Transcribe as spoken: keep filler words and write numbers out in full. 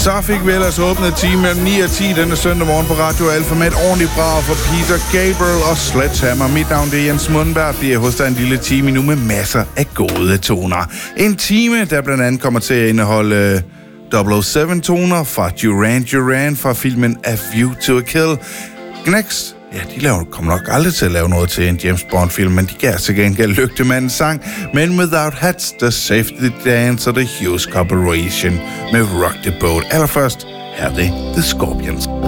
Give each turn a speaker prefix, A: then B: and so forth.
A: Så fik vi ellers åbnet time mellem ni og ti denne søndag morgen på Radio Alfa med et ordentligt brag for Peter Gabriel og Sledgehammer. Mit navn det er Jens Mundberg. Vi er hos dig en lille time nu med masser af gode toner. En time, der blandt andet kommer til at indeholde double oh seven-toner fra Duran Duran fra filmen A View to a Kill. Gnex, ja, de laver, kommer nok aldrig til at lave noget til en James Bond-film, men de gav til gengæld Lygtemandens sang. Men Without Hats, The Safety Dance og The Hughes Corporation med Rock the Boat. Allerførst, her er det The Scorpions.